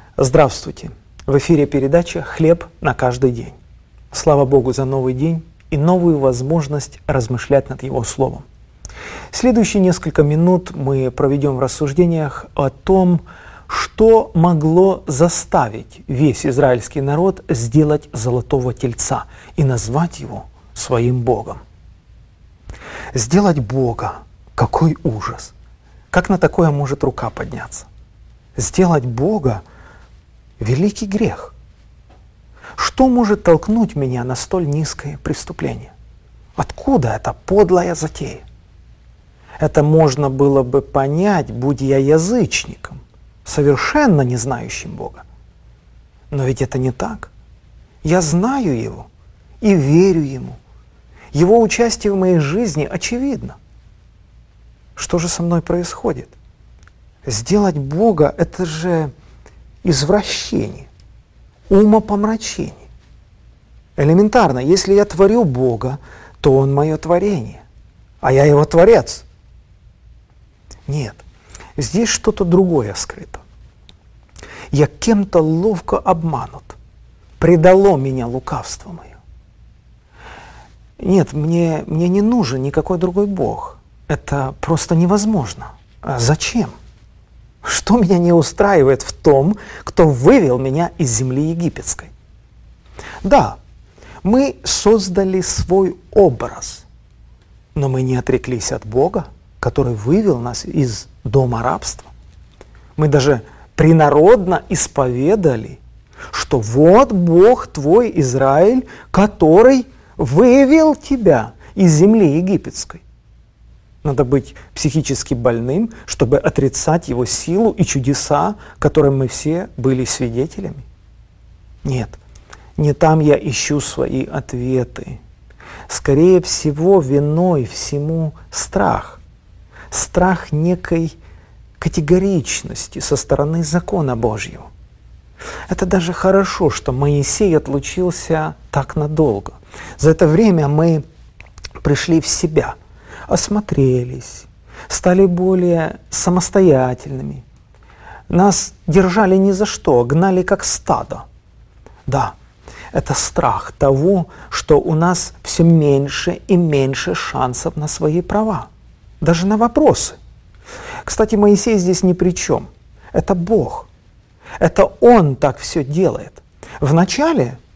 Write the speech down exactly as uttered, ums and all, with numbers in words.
Здравствуйте! В эфире передача «Хлеб на каждый день». Слава Богу за новый день и новую возможность размышлять над Его Словом. Следующие несколько минут мы проведем в рассуждениях о том, что могло заставить весь израильский народ сделать золотого тельца и назвать его своим Богом. Сделать Бога – какой ужас! Как на такое может рука подняться? Сделать Бога – великий грех. Что может толкнуть меня на столь низкое преступление? Откуда эта подлая затея? Это можно было бы понять, будь я язычником, совершенно не знающим Бога. Но ведь это не так. Я знаю Его и верю Ему. Его участие в моей жизни очевидно. Что же со мной происходит? Сделать Бога – это же извращение, умопомрачение. Элементарно, если я творю Бога, то Он мое творение, а я Его Творец. Нет, здесь что-то другое скрыто. Я кем-то ловко обманут, предало меня лукавство мое. Нет, мне, мне не нужен никакой другой Бог. Это просто невозможно. А зачем? Что меня не устраивает в том, кто вывел меня из земли египетской? Да, мы создали свой образ, но мы не отреклись от Бога, который вывел нас из дома рабства. Мы даже принародно исповедали, что вот Бог твой Израиль, который вывел тебя из земли египетской. Надо быть психически больным, чтобы отрицать Его силу и чудеса, которым мы все были свидетелями. Нет, не там я ищу свои ответы. Скорее всего, виной всему страх. Страх некой категоричности со стороны закона Божьего. Это даже хорошо, что Моисей отлучился так надолго. За это время мы пришли в себя, осмотрелись, стали более самостоятельными. Нас держали ни за что, гнали как стадо. Да, это страх того, что у нас все меньше и меньше шансов на свои права, даже на вопросы. Кстати, Моисей здесь ни при чем. Это Бог. Это Он так все делает. Вначале